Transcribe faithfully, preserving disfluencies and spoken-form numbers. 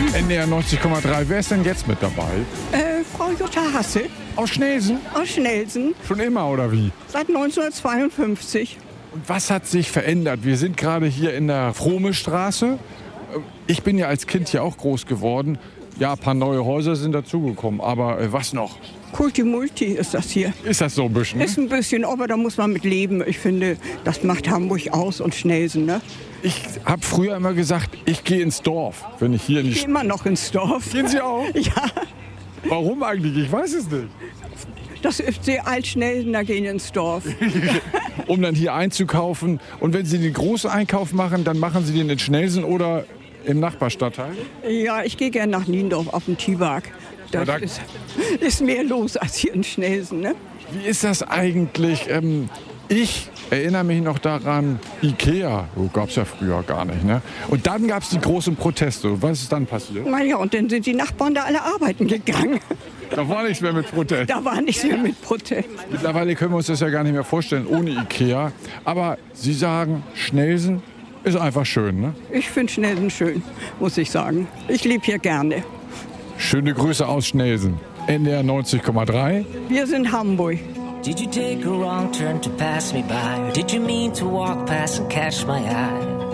N D R neunzig Komma drei. Wer ist denn jetzt mit dabei? Äh, Frau Jutta Hasse Aus Schnelsen? aus Schnelsen, Schon immer, oder wie? seit neunzehnhundertzweiundfünfzig. Und was hat sich verändert? Wir sind gerade hier in der Frohme-Straße. Ich bin ja als Kind hier auch groß geworden. Ja, ein paar neue Häuser sind dazugekommen. Aber äh, was noch? Kulti-Multi ist das hier. Ist das so ein bisschen? Ist ein bisschen, aber da muss man mit leben. Ich finde, das macht Hamburg aus und Schnelsen, ne? Ich habe früher immer gesagt, ich gehe ins Dorf, wenn ich hier in die Ich Stadt... gehe immer noch ins Dorf. Gehen Sie auch? Ja, Warum eigentlich? Ich weiß es nicht. das ist die Altschnelsener gehen ins Dorf. Um dann hier einzukaufen. Und wenn Sie den großen Einkauf machen, dann machen Sie den in Schnelsen oder im Nachbarstadtteil? Ja, ich gehe gerne nach Niendorf auf den Tibak. Da da- ist, ist mehr los als hier in Schnelsen, ne? Wie ist das eigentlich? Ähm, ich erinnere mich noch daran, Ikea, oh, gab es ja früher gar nicht. Ne? Und dann gab es die großen Proteste. Was ist dann passiert? Na ja, und dann sind die Nachbarn da alle arbeiten gegangen. Da war nichts mehr mit Protest. Da war nichts mehr mit Protest. Mittlerweile können wir uns das ja gar nicht mehr vorstellen ohne Ikea. Aber Sie sagen, Schnelsen ist einfach schön, ne? Ich finde Schnelsen schön, muss ich sagen. Ich lebe hier gerne. Schöne Grüße aus Schnelsen. N D R neunzig Komma drei. Wir sind Hamburg. Did you take a wrong turn to pass me by? Or did you mean to walk past and catch my eye?